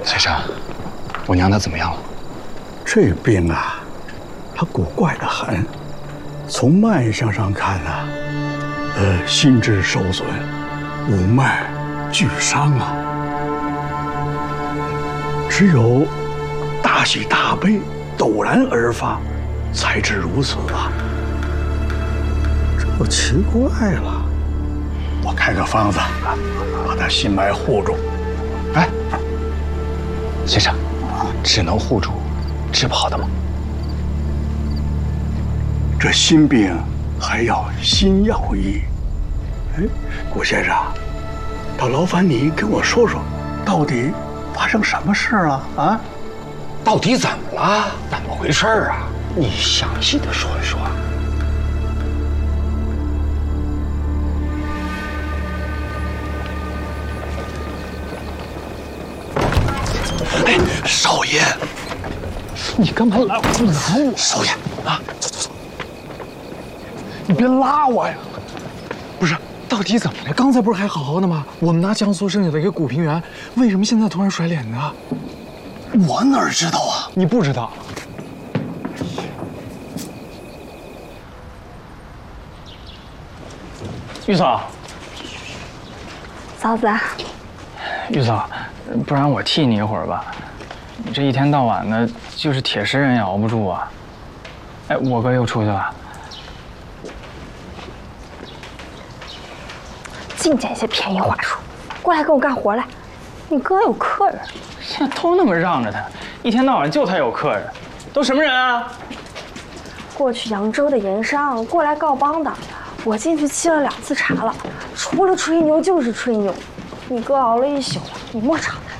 崔生，我娘她怎么样了？ 这病啊，它古怪得很。从脉象上看啊，心智受损，五脉俱伤啊。只有大喜大悲陡然而发，才知如此啊。这就奇怪了。我开个方子，把他心脉护住。 哎，先生，只能护住，治不好的吗？ 这心病还要心药医。哎，古先生，倒劳烦你跟我说说，到底发生什么事了啊？ 到底怎么了？怎么回事啊？你详细的说一说。哎，少爷， 你干嘛拦我？ 少爷啊，走。 你别拉我呀！不是，到底怎么了？刚才不是还好好的吗？我们拿江苏剩下的给古平原，为什么现在突然甩脸呢？ 我哪知道啊？ 你不知道。玉嫂， 嫂子， 玉嫂，不然我替你一会儿吧。你这一天到晚的，就是铁石人也熬不住啊。哎，我哥又出去了。 净捡一些便宜话说，过来跟我干活来。你哥有客人， 现在都那么让着他，一天到晚就他有客人，都什么人啊？ 过去扬州的盐商过来告帮的，我进去沏了2次茶了，除了吹牛就是吹牛。你哥熬了一宿了，你莫吵他。